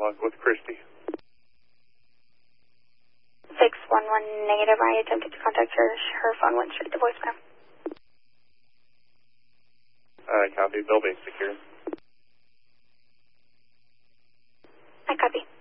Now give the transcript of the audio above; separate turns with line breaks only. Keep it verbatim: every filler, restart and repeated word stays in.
luck with Christy.
six one one negative. I attempted to contact her. Her phone went straight to voicemail.
Uh, copy. Building secure.
I copy.